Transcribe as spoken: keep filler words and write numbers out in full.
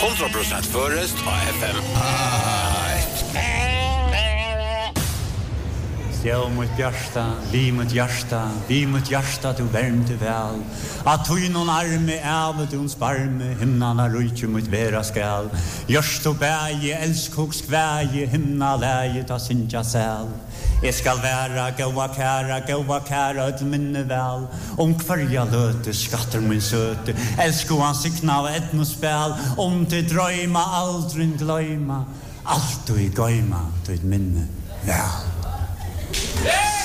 hundra procent förrest på F M. Sjå mot hjärsta, vi mot hjärsta, vi mot hjärsta du värmte väl. Att tog någon arme av du sparme, himnarna rujtju mot vera skall. Görst och bäge, älskoks kväge, himna läge ta sinja säl. Jag skall vara gåa kära, gåa kära ett minne väl. Om kvarja löte, skatter min söte, älsko ansikna av ett och spel. Om till dröjma, aldrig glöjma, allt du i göjma, du ett minne väl. Yeah!